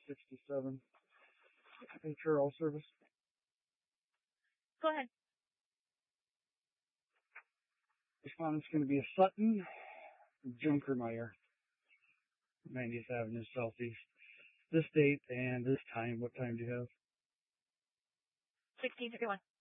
67. HRL service. Go ahead. Respondent's going to be a Sutton, Junkermeyer, 90th Avenue Southeast. This date and this time, what time do you have? 16:51.